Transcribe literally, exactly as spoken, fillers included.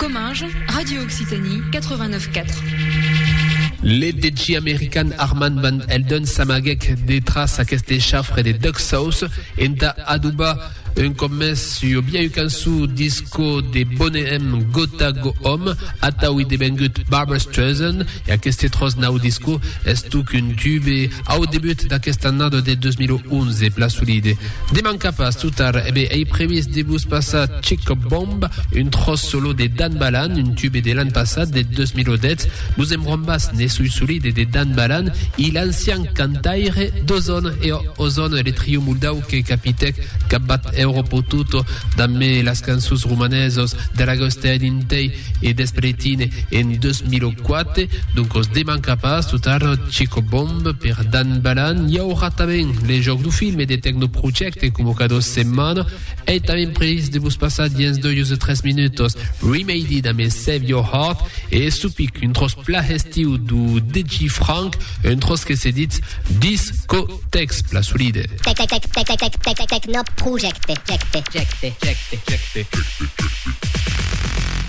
Comminges, Radio Occitanie, quatre-vingt-neuf quatre. Les D J américains Armand Van Helden samagek des traces à Kesté Chafre et des Duck Sauce, enta Aduba, un commerce bien eu cansu disco de Bonnehem Gotha Go Home, Ataoui de Bengut Barbara Streisand, et à Kesté Tros Nau Disco, est tout qu'un tube et au début d'aquest année de deux mille onze, place solide. Deman capas tout tard, et bien, est prévu de vous passer Chico Bomb, une trosse solo de Dan Balan, une tube de l'an passé de deux mille dix, nous aimerons basse, ne sous solide de Dan Balan, il ancien cantaire d'Ozone et Ozone, les trio Muldau qui capitek, cabat Europo tutto, damme las cançons romanesos d'Aragosta Intei et Desperatine en deux mille quatre, donc os demanca pas, tout tard Chico Bomb per Dan Balan, il y aura também les jeux du film et des technoprojects convocados semana, et também prévu de vous passer dans deux ou trois minutes Remade damme Save Your Heart, et supic une trosse plahestiu du D J Frank, une trosse que se dit Discotex, la solide. Tec tec tec tec tec tec tec tec no project. Jekte, jekte, jekte, jekte.